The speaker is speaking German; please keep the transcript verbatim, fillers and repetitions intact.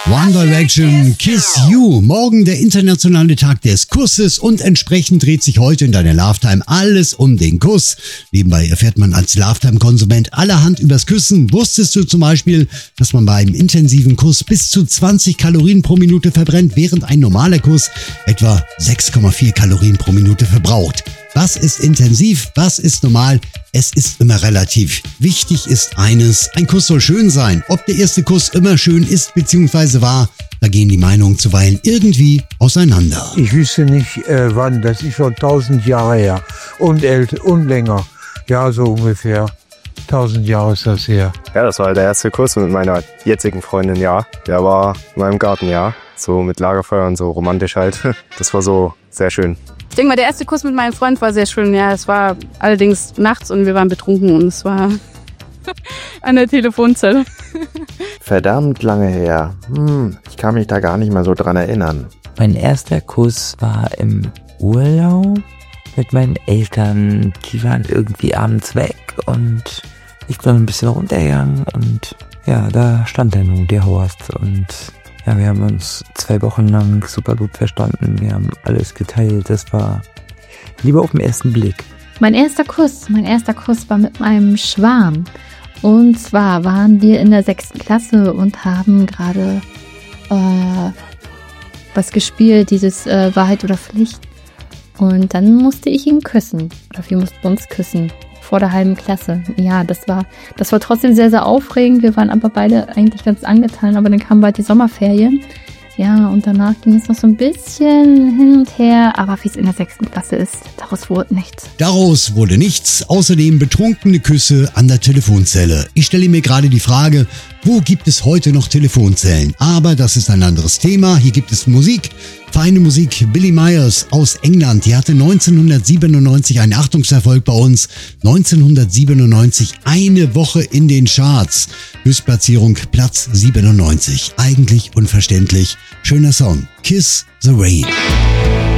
One Direction, Kiss You. Morgen der internationale Tag des Kusses und entsprechend dreht sich heute in deiner Lovetime alles um den Kuss. Nebenbei erfährt man als Lovetime-Konsument allerhand übers Küssen. Wusstest du zum Beispiel, dass man bei einem intensiven Kuss bis zu zwanzig Kalorien pro Minute verbrennt, während ein normaler Kuss etwa sechs Komma vier Kalorien pro Minute verbraucht? Was ist intensiv? Was ist normal? Es ist immer relativ. Wichtig ist eines, ein Kuss soll schön sein. Ob der erste Kuss immer schön ist bzw. war, da gehen die Meinungen zuweilen irgendwie auseinander. Ich wüsste nicht, äh, wann. Das ist schon tausend Jahre her. Und älter und länger. Ja, so ungefähr. Tausend Jahre ist das her. Ja, das war der erste Kuss mit meiner jetzigen Freundin, ja. Der war in meinem Garten, ja. So mit Lagerfeuer und so romantisch halt. Das war so sehr schön. Ich denke mal, der erste Kuss mit meinem Freund war sehr schön. Ja, es war allerdings nachts und wir waren betrunken und es war an der Telefonzelle. Verdammt lange her. Hm, ich kann mich da gar nicht mehr so dran erinnern. Mein erster Kuss war im Urlaub mit meinen Eltern. Die waren irgendwie abends weg und ich bin ein bisschen runtergegangen und ja, da stand er nun, der Horst. Und ja, wir haben uns zwei Wochen lang super gut verstanden. Wir haben alles geteilt. Das war Liebe auf den ersten Blick. Mein erster Kuss, mein erster Kuss war mit meinem Schwarm. Und zwar waren wir in der sechsten Klasse und haben gerade äh, was gespielt, dieses äh, Wahrheit oder Pflicht. Und dann musste ich ihn küssen. Oder wir mussten uns küssen. Vor der halben Klasse. Ja, das war, das war trotzdem sehr, sehr aufregend. Wir waren aber beide eigentlich ganz angetan. Aber dann kamen bald die Sommerferien. Ja, und danach ging es noch so ein bisschen hin und her. Aber wie es in der sechsten Klasse ist, daraus wurde nichts. Daraus wurde nichts, außerdem betrunkene Küsse an der Telefonzelle. Ich stelle mir gerade die Frage, wo gibt es heute noch Telefonzellen? Aber das ist ein anderes Thema. Hier gibt es Musik. Feine Musik. Billie Myers aus England. Die hatte neunzehnhundertsiebenundneunzig einen Achtungserfolg bei uns. neunzehnhundertsiebenundneunzig eine Woche in den Charts. Höchstplatzierung Platz siebenundneunzig. Eigentlich unverständlich. Schöner Song. Kiss the Rain.